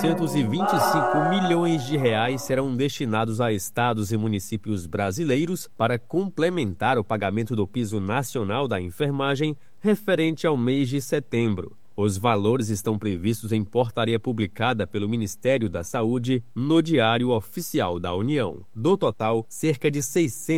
R$ 125 milhões serão destinados a estados e municípios brasileiros para complementar o pagamento do piso nacional da enfermagem referente ao mês de setembro. Os valores estão previstos em portaria publicada pelo Ministério da Saúde no Diário Oficial da União. Do total, cerca de R$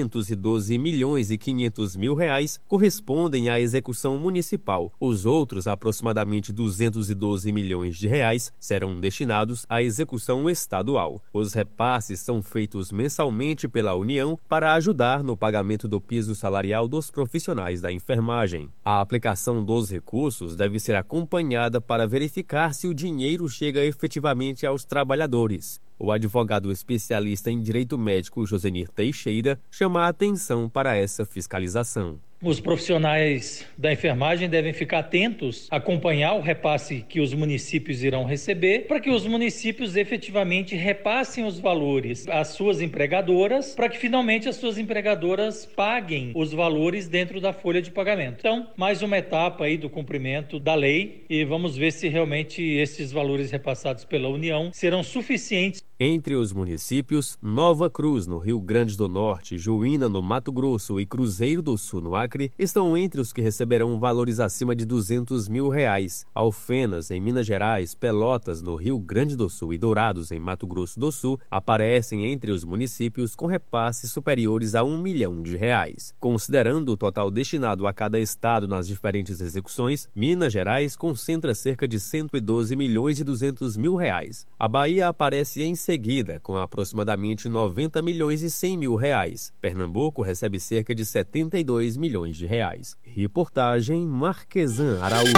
612,5 milhões correspondem à execução municipal. Os outros, aproximadamente R$ 212 milhões serão destinados à execução estadual. Os repasses são feitos mensalmente pela União para ajudar no pagamento do piso salarial dos profissionais da enfermagem. A aplicação dos recursos deve ser acompanhada para verificar se o dinheiro chega efetivamente aos trabalhadores. O advogado especialista em direito médico Josenir Teixeira chama a atenção para essa fiscalização. Os profissionais da enfermagem devem ficar atentos, acompanhar o repasse que os municípios irão receber, para que os municípios efetivamente repassem os valores às suas empregadoras, para que finalmente as suas empregadoras paguem os valores dentro da folha de pagamento. Então, mais uma etapa aí do cumprimento da lei e vamos ver se realmente esses valores repassados pela União serão suficientes. Entre os municípios, Nova Cruz, no Rio Grande do Norte, Juína, no Mato Grosso e Cruzeiro do Sul, no Acre, estão entre os que receberão valores acima de R$ 200 mil. Alfenas, em Minas Gerais, Pelotas, no Rio Grande do Sul e Dourados, em Mato Grosso do Sul, aparecem entre os municípios com repasses superiores a R$ 1 milhão. Considerando o total destinado a cada estado nas diferentes execuções, Minas Gerais concentra cerca de R$ 112,2 milhões. A Bahia aparece em seguida, com aproximadamente R$ 90,1 milhões. Pernambuco recebe cerca de R$ 72 milhões. Reportagem Marquesan Araújo.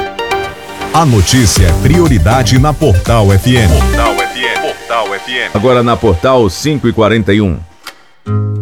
A notícia é prioridade na Portal FM. Portal FM. Agora na Portal 5h41.